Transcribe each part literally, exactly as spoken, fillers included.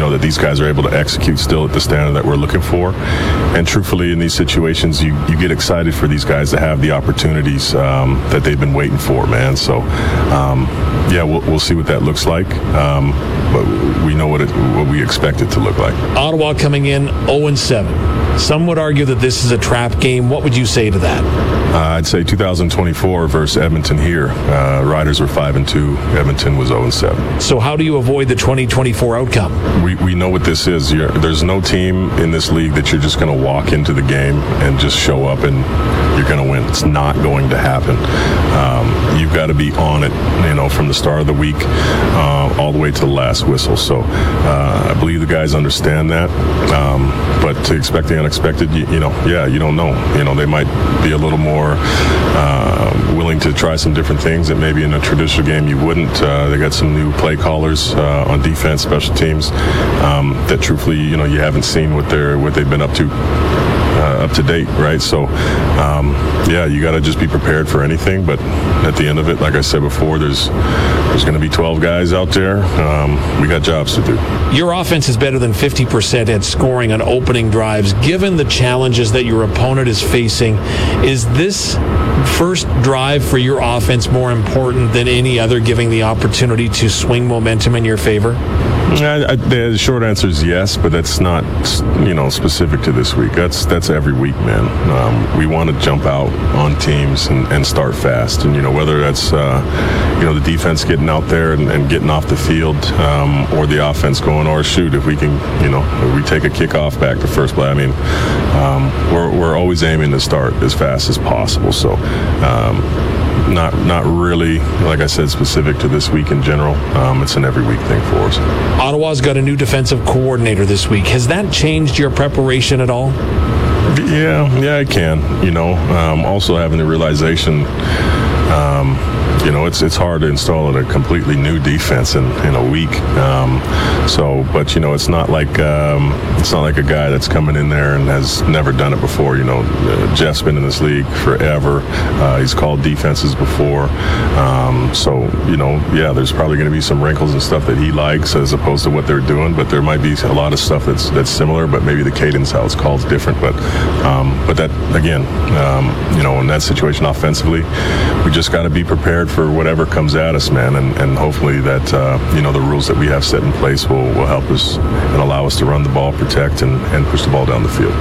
know, that these guys are able to execute still at the standard that we're looking for. And truthfully, in these situations, you, you get excited for these guys to have the opportunities um, that they've been waiting for, man. So, um, yeah, we'll, we'll see what that looks like. Um, but we know what, it, what we expect it to look like. Ottawa coming in oh and seven. Some would argue that this is a trap game. What would you say to that? Uh, I'd say two thousand twenty-four versus Edmonton here. Uh, Riders were five and two. Edmonton was oh and seven. So how do you avoid the twenty twenty-four outcome? We we know what this is. You're, there's no team in this league that you're just going to walk into the game and just show up and you're going to win. It's not going to happen. Um, you've got to be on it, you know, from the start of the week uh, all the way to the last whistle. So uh, I believe the guys understand that. Um, but to expect the unexpected, you, you know, yeah, you don't know. You know, they might be a little more uh, willing to try some different things that maybe in a traditional game you wouldn't. Uh, they got some new play callers uh, on defense, special teams um, that truthfully, you know, you haven't seen what they're what they've been up to. Uh, up to date, right? So, um, yeah, you got to just be prepared for anything. But at the end of it, like I said before, there's there's going to be twelve guys out there. Um, we got jobs to do. Your offense is better than fifty percent at scoring on opening drives. Given the challenges that your opponent is facing, is this first drive for your offense more important than any other, giving the opportunity to swing momentum in your favor? I, I, the short answer is yes, but that's not, you know, specific to this week. That's that's every week, man. Um, we want to jump out on teams and, and start fast, and you know whether that's uh, you know the defense getting out there and, and getting off the field, um, or the offense going, or shoot, if we can, you know, if we take a kickoff back to first play. I mean, um, we're we're always aiming to start as fast as possible. So. Um, Not not really, like I said, specific to this week in general. Um, it's an every week thing for us. Ottawa's got a new defensive coordinator this week. Has that changed your preparation at all? Yeah, yeah, it can. You know, um, also having the realization, um, you know, it's it's hard to install a completely new defense in, in a week. Um, so, but you know, it's not like um, it's not like a guy that's coming in there and has never done it before. You know, uh, Jeff's been in this league forever. Uh, he's called defenses before. Um, so, you know, yeah, there's probably going to be some wrinkles and stuff that he likes as opposed to what they're doing. But there might be a lot of stuff that's that's similar. But maybe the cadence how it's called is different. But um, but that again, um, you know, in that situation offensively, we just got to be prepared for whatever comes at us, man, and, and hopefully that uh, you know the rules that we have set in place will, will help us and allow us to run the ball, protect, and, and push the ball down the field.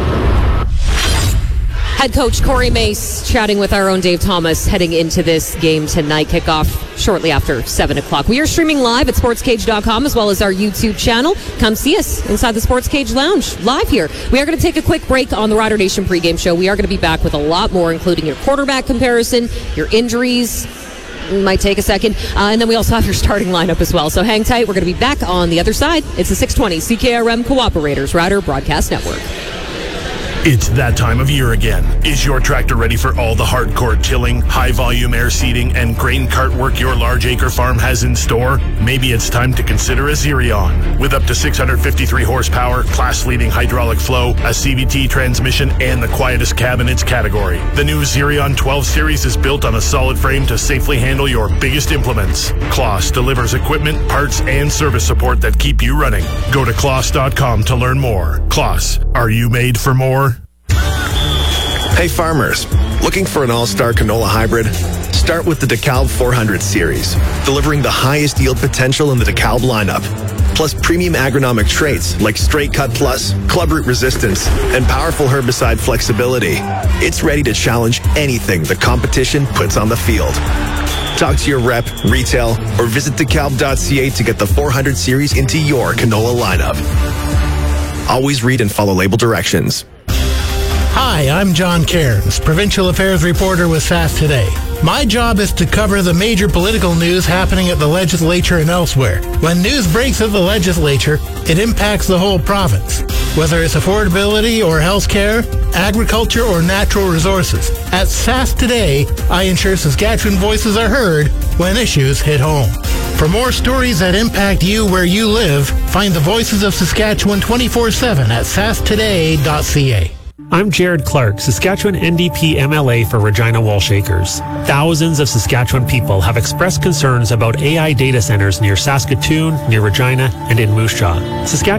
Head coach Corey Mace chatting with our own Dave Thomas heading into this game tonight. Kickoff shortly after seven o'clock. We are streaming live at sports cage dot com as well as our YouTube channel. Come see us inside the Sports Cage Lounge live here. We are going to take a quick break on the Rider Nation pregame show. We are going to be back with a lot more, including your quarterback comparison, your injuries. Might take a second. Uh, and then we also have your starting lineup as well. So hang tight. We're going to be back on the other side. It's the six twenty C K R M Cooperators Rider Broadcast Network. It's that time of year again. Is your tractor ready for all the hardcore tilling, high-volume air seeding, and grain cart work your large acre farm has in store? Maybe it's time to consider a Zerion. With up to six hundred fifty-three horsepower, class-leading hydraulic flow, a C V T transmission, and the quietest cab in its category, the new Zerion twelve series is built on a solid frame to safely handle your biggest implements. Kloss delivers equipment, parts, and service support that keep you running. Go to kloss dot com to learn more. Kloss, are you made for more? Hey farmers, looking for an all-star canola hybrid? Start with the DeKalb four hundred series, delivering the highest yield potential in the DeKalb lineup. Plus premium agronomic traits like straight cut plus, club root resistance, and powerful herbicide flexibility. It's ready to challenge anything the competition puts on the field. Talk to your rep, retail, or visit dekalb dot c a to get the four hundred series into your canola lineup. Always read and follow label directions. Hi, I'm John Cairns, Provincial Affairs Reporter with S A S Today. My job is to cover the major political news happening at the legislature and elsewhere. When news breaks at the legislature, it impacts the whole province. Whether it's affordability or health care, agriculture or natural resources. At S A S Today, I ensure Saskatchewan voices are heard when issues hit home. For more stories that impact you where you live, find the Voices of Saskatchewan twenty-four seven at s a s today dot c a. I'm Jared Clark, Saskatchewan N D P M L A for Regina Walshakers. Thousands of Saskatchewan people have expressed concerns about A I data centers near Saskatoon, near Regina, and in Moose Jaw. Saskatchewan